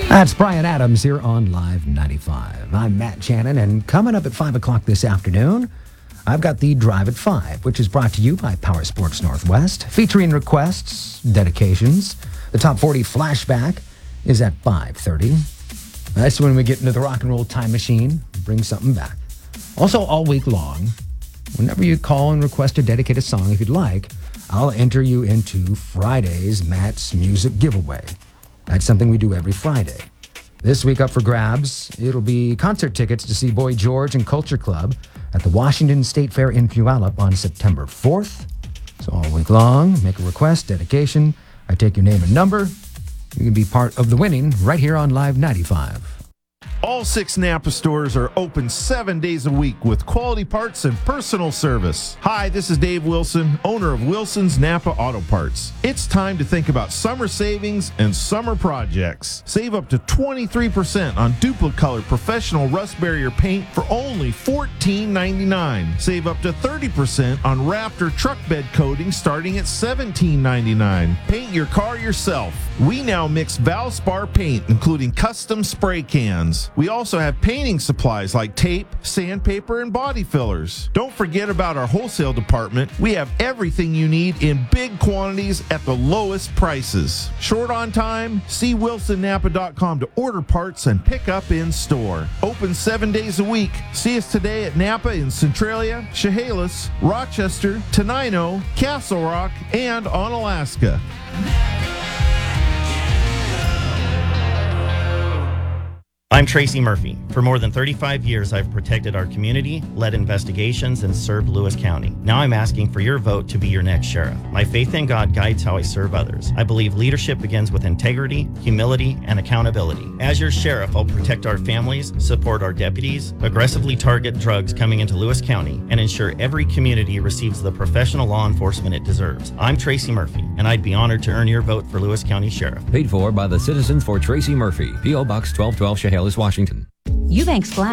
That's Brian Adams here on Live 95. I'm Matt Shannon, and coming up at 5 o'clock this afternoon, I've got the Drive at 5, which is brought to you by Power Sports Northwest, featuring requests, dedications. The Top 40 Flashback is at 5:30. That's when we get into the rock and roll time machine, bring something back. Also, all week long, whenever you call and request or dedicate a song, if you'd like, I'll enter you into Friday's Matt's Music Giveaway. That's something we do every Friday. This week up for grabs, it'll be concert tickets to see Boy George and Culture Club at the Washington State Fair in Puyallup on September 4th. So all week long, make a request, dedication. I take your name and number. You can be part of the winning right here on Live 95. All 6 Napa stores are open 7 days a week with quality parts and personal service. Hi, this is Dave Wilson, owner of Wilson's Napa Auto Parts. It's time to think about summer savings and summer projects. Save up to 23% on Duplicolor professional rust barrier paint for only $14.99. Save up to 30% on Raptor truck bed coating starting at $17.99. Paint your car yourself. We now mix Valspar paint, including custom spray cans. We also have painting supplies like tape, sandpaper, and body fillers. Don't forget about our wholesale department. We have everything you need in big quantities at the lowest prices. Short on time? See WilsonNapa.com to order parts and pick up in store. Open 7 days a week. See us today at Napa in Centralia, Chehalis, Rochester, Tenino, Castle Rock, and Onalaska. I'm Tracy Murphy. For more than 35 years, I've protected our community, led investigations, and served Lewis County. Now I'm asking for your vote to be your next sheriff. My faith in God guides how I serve others. I believe leadership begins with integrity, humility, and accountability. As your sheriff, I'll protect our families, support our deputies, aggressively target drugs coming into Lewis County, and ensure every community receives the professional law enforcement it deserves. I'm Tracy Murphy, and I'd be honored to earn your vote for Lewis County Sheriff. Paid for by the Citizens for Tracy Murphy, P.O. Box 1212, Chehalis, Washington. Eubanks Glass